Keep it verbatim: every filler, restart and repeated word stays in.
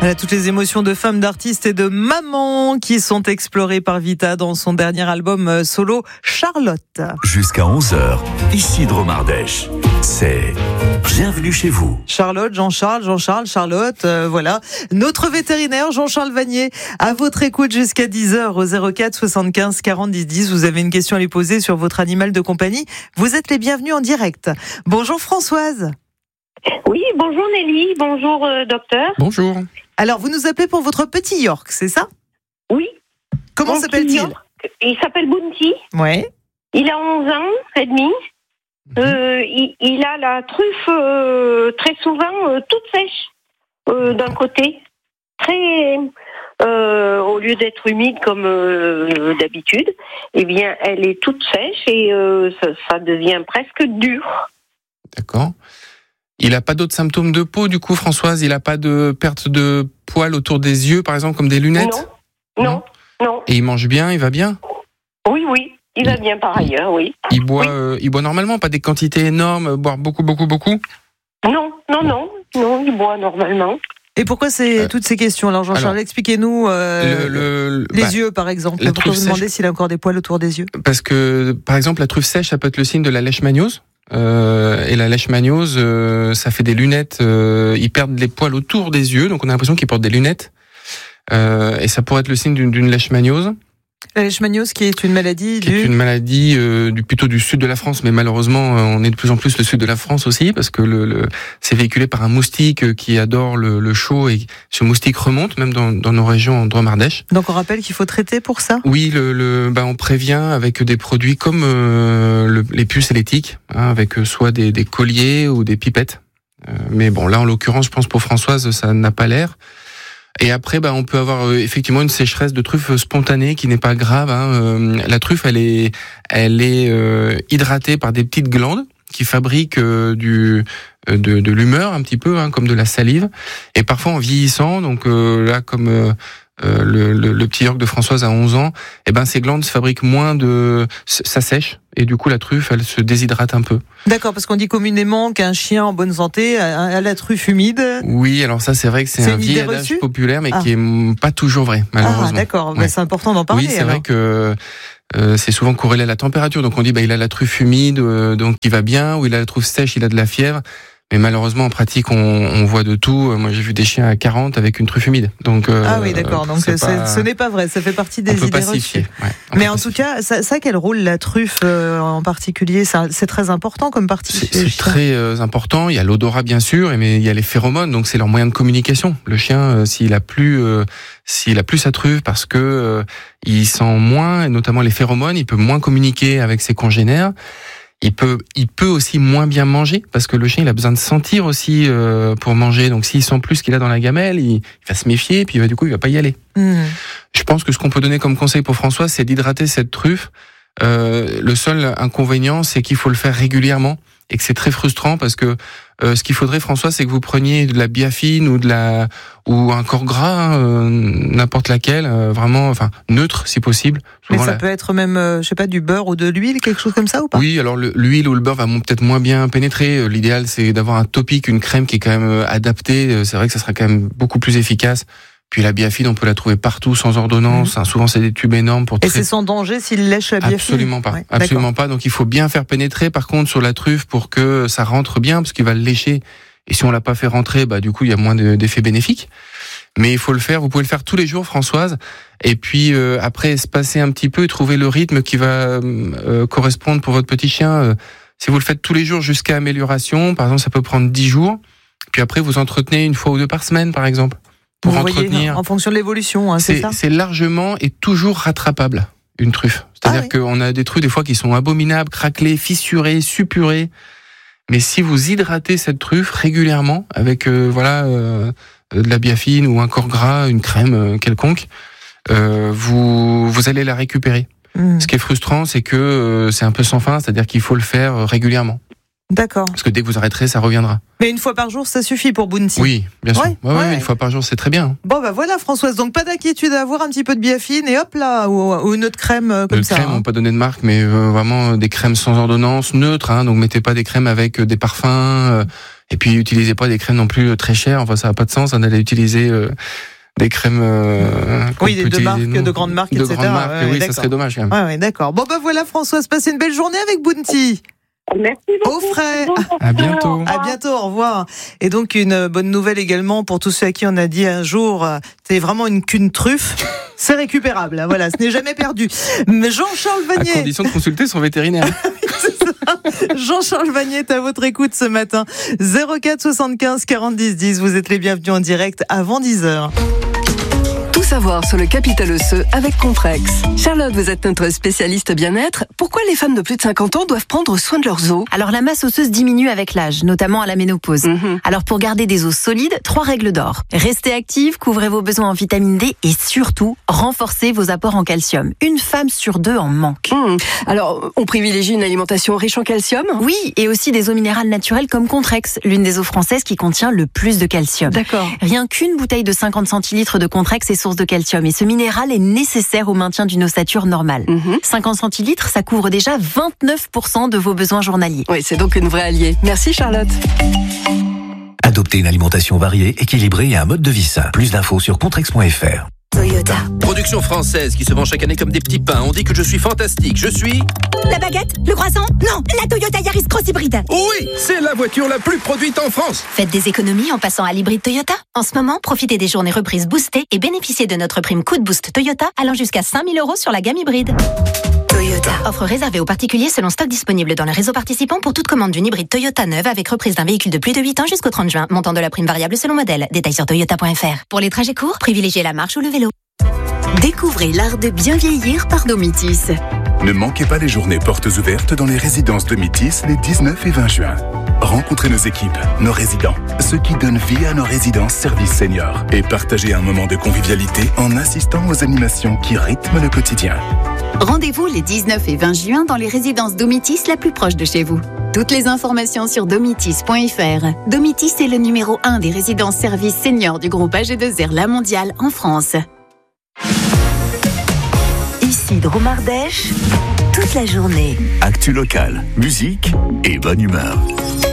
Voilà, toutes les émotions de femmes, d'artistes et de mamans qui sont explorées par Vita dans son dernier album solo Charlotte. Jusqu'à onze heures, ici Dromardèche, c'est Bienvenue chez vous. Charlotte, Jean-Charles, Jean-Charles, Charlotte, euh, voilà. Notre vétérinaire Jean-Charles Vanier, à votre écoute jusqu'à dix heures au zéro quatre soixante-quinze quarante dix dix. Vous avez une question à lui poser sur votre animal de compagnie. Vous êtes les bienvenus en direct. Bonjour Françoise. Oui, bonjour Nelly, bonjour euh, docteur. Bonjour. Alors, vous nous appelez pour votre petit York, c'est ça? Oui. Comment Mon s'appelle-t-il? petit York, Il s'appelle Bounty. Ouais. Il a onze ans et demi. Euh, il, il a la truffe euh, très souvent euh, toute sèche euh, d'un côté. Très, euh, au lieu d'être humide comme euh, d'habitude, eh bien, elle est toute sèche et euh, ça, ça devient presque dur. D'accord. Il n'a pas d'autres symptômes de peau, du coup, Françoise? Il n'a pas de perte de poils autour des yeux, par exemple, comme des lunettes? Non, non, non. Et il mange bien, il va bien? Oui, oui, il va bien par ailleurs, oui. Il boit, Oui. euh, il boit normalement, pas des quantités énormes, boire beaucoup, beaucoup, beaucoup? Non, non, non, non, il boit normalement. Et pourquoi c'est Euh, toutes ces questions? Alors Jean-Charles, alors, expliquez-nous euh, Le- le- les bah, yeux par exemple. la Pourquoi truffe vous demandez sèche. s'il a encore des poils autour des yeux? Parce que, par exemple, la truffe sèche, ça peut être le signe de la leishmaniose. Euh, et la leishmaniose, euh, ça fait des lunettes. Euh, ils perdent les poils autour des yeux, donc on a l'impression qu'ils portent des lunettes. Euh, et ça pourrait être le signe d'une, d'une leishmaniose, La leishmaniose qui est une maladie qui du... est une maladie euh, du plutôt du sud de la France, mais malheureusement, euh, on est de plus en plus le sud de la France aussi, parce que le, le c'est véhiculé par un moustique euh, qui adore le, le chaud, et ce moustique remonte même dans, dans nos régions en Dromardèche. Donc on rappelle qu'il faut traiter pour ça? Oui, le, le, bah on prévient avec des produits comme euh, le, les puces et les tiques, hein, avec euh, soit des, des colliers ou des pipettes. Euh, mais bon, là en l'occurrence, je pense pour Françoise, ça n'a pas l'air. Et après, bah, on peut avoir euh, effectivement une sécheresse de truffe spontanée qui n'est pas grave. Hein. Euh, la truffe, elle est, elle est euh, hydratée par des petites glandes qui fabriquent euh, du euh, de, de l'humeur un petit peu, hein, comme de la salive. Et parfois en vieillissant, donc euh, là comme euh, euh, le, le, le petit York de Françoise a onze ans, et ben ces glandes fabriquent moins de, ça sèche et du coup la truffe, elle se déshydrate un peu. D'accord, parce qu'on dit communément qu'un chien en bonne santé a, a la truffe humide. Oui, alors ça c'est vrai que c'est, C'est un une vieil idée adage reçue populaire, mais Ah. qui est mm, pas toujours vrai, malheureusement. Ah d'accord, Ouais. mais c'est important d'en parler. Oui, c'est alors. vrai que euh, c'est souvent corrélé à la température. Donc on dit bah il a la truffe humide, euh, donc il va bien, ou il a la truffe sèche, il a de la fièvre. Mais malheureusement en pratique on, on voit de tout. Moi j'ai vu des chiens à quarante avec une truffe humide. Donc euh, Ah oui, d'accord. Donc c'est c'est- pas- ce n'est pas vrai. Ça fait partie on des peut idées pas reçues. s'y fier. Ouais, on Mais peut en pas tout s'y fier. cas, ça, ça a quel rôle la truffe euh, en particulier? Ça, c'est très important comme partie. C'est, chez le c'est chien. très euh, important. Il y a l'odorat bien sûr, mais il y a les phéromones, donc c'est leur moyen de communication. Le chien, euh, s'il a plus, euh, s'il a plus sa truffe, parce que euh, il sent moins, et notamment les phéromones, il peut moins communiquer avec ses congénères. Il peut, il peut aussi moins bien manger, parce que le chien, il a besoin de sentir aussi euh, pour manger. Donc s'il sent plus ce qu'il a dans la gamelle, il, il va se méfier, puis il va, du coup, il va pas y aller. Mmh. Je pense que ce qu'on peut donner comme conseil pour François, c'est d'hydrater cette truffe. Euh, le seul inconvénient, c'est qu'il faut le faire régulièrement et que c'est très frustrant parce que euh, ce qu'il faudrait, François, c'est que vous preniez de la biafine ou de la ou un corps gras, hein, euh, n'importe laquelle, euh, vraiment, enfin neutre si possible. Mais Souvent, ça la- peut être même, euh, je sais pas, du beurre ou de l'huile, quelque chose comme ça ou pas? Oui, alors le- l'huile ou le beurre va mon- peut-être moins bien pénétrer. Euh, L'idéal, c'est d'avoir un topique, une crème qui est quand même euh, adaptée. Euh, C'est vrai que ça sera quand même beaucoup plus efficace. Puis la biafine, on peut la trouver partout sans ordonnance. Hein, souvent, c'est des tubes énormes pour Et traiter. c'est sans danger s'il lèche la biafine? Absolument pas, Ouais, absolument pas. Donc il faut bien faire pénétrer. Par contre, sur la truffe, pour que ça rentre bien, parce qu'il va le lécher. Et si on l'a pas fait rentrer, bah du coup il y a moins de- d'effets bénéfiques. Mais il faut le faire. Vous pouvez le faire tous les jours, Françoise. Et puis euh, après, espacer un petit peu et trouver le rythme qui va euh, correspondre pour votre petit chien. Euh, si vous le faites tous les jours jusqu'à amélioration, par exemple, ça peut prendre dix jours. Puis après, vous entretenez une fois ou deux par semaine, par exemple, pour Vous voyez, entretenir. en fonction de l'évolution, hein, c'est C'est, ça? c'est largement et toujours rattrapable, une truffe. C'est-à-dire Ah oui. qu'on a des truffes des fois qui sont abominables, craquelées, fissurées, suppurées. Mais si vous hydratez cette truffe régulièrement avec euh, voilà euh, de la biafine ou un corps gras, une crème euh, quelconque, euh, vous vous allez la récupérer. Mmh. Ce qui est frustrant, c'est que euh, c'est un peu sans fin, c'est-à-dire qu'il faut le faire euh, régulièrement. D'accord. Parce que dès que vous arrêterez, ça reviendra. Mais une fois par jour, ça suffit pour Bounty. Oui, bien sûr. Ouais, Ouais, ouais, ouais. Une fois par jour, c'est très bien. Bon, bah voilà, Françoise. Donc, pas d'inquiétude à avoir, un petit peu de biafine et hop là, ou, ou une autre crème euh, comme De ça. crèmes, hein. on peut pas donner de marque, mais euh, vraiment des crèmes sans ordonnance, neutres. Hein, donc, mettez pas des crèmes avec euh, des parfums. Euh, et puis, utilisez pas des crèmes non plus euh, très chères. Enfin, ça n'a pas de sens hein, d'aller utiliser euh, des crèmes. Euh, qu'on Oui, peut de utiliser, marques, non. de grandes marques, de et cetera. grandes marques. Ouais, oui, d'accord. ça serait dommage quand même. Ouais, ouais, d'accord. Bon, bah voilà, Françoise, passez une belle journée avec Bounty. Merci beaucoup. Au frais. À bientôt. À bientôt, au revoir. Et donc une bonne nouvelle également pour tous ceux à qui on a dit un jour, euh, c'est vraiment une qu'une truffe. C'est récupérable, hein, voilà, ce n'est jamais perdu. Mais Jean-Charles À Vanier, condition de consulter son vétérinaire. Jean-Charles Vanier est à votre écoute ce matin. zéro quatre soixante-quinze quarante dix dix, vous êtes les bienvenus en direct avant dix heures. Tout savoir sur le capital osseux avec Comprex. Charlotte, vous êtes notre spécialiste bien-être. Pourquoi les femmes de plus de cinquante ans doivent prendre soin de leurs os ? Alors la masse osseuse diminue avec l'âge, notamment à la ménopause. Mhm. Alors pour garder des os solides, trois règles d'or. Restez active, couvrez vos besoins en vitamine D et surtout, renforcez vos apports en calcium. Une femme sur deux en manque. Mmh. Alors, on privilégie une alimentation riche en calcium ? Oui, et aussi des eaux minérales naturelles comme Contrex, l'une des eaux françaises qui contient le plus de calcium. D'accord. Rien qu'une bouteille de cinquante centilitres de Contrex est source de calcium et ce minéral est nécessaire au maintien d'une ossature normale. Mhm. cinquante centilitres, ça couvre déjà vingt-neuf pour cent de vos besoins journaliers. Oui, c'est donc une vraie alliée. Merci Charlotte. Adoptez une alimentation variée, équilibrée et un mode de vie sain. Plus d'infos sur contrex point f r. Toyota. Production française qui se vend chaque année comme des petits pains. On dit que je suis fantastique. Je suis... La baguette? Le croissant? Non, la Toyota Yaris Cross Hybride. Oui, c'est la voiture la plus produite en France. Faites des économies en passant à l'hybride Toyota. En ce moment, profitez des journées reprises boostées et bénéficiez de notre prime coup de boost Toyota allant jusqu'à cinq mille euros sur la gamme hybride. Toyota. Offre réservée aux particuliers selon stock disponible dans le réseau participant pour toute commande d'une hybride Toyota neuve avec reprise d'un véhicule de plus de huit ans jusqu'au trente juin. Montant de la prime variable selon modèle. Détails sur toyota point f r. Pour les trajets courts, privilégiez la marche ou le vélo. Découvrez l'art de bien vieillir par Domitis. Ne manquez pas les journées portes ouvertes dans les résidences Domitis les dix-neuf et vingt juin. Rencontrez nos équipes, nos résidents, ceux qui donnent vie à nos résidences services seniors et partagez un moment de convivialité en assistant aux animations qui rythment le quotidien. Rendez-vous les dix-neuf et vingt juin dans les résidences Domitis la plus proche de chez vous. Toutes les informations sur domitis point f r. Domitis est le numéro un des résidences services seniors du groupe A G deux R La Mondiale en France. Ici Dromardèche, toute la journée. Actu locale, musique et bonne humeur.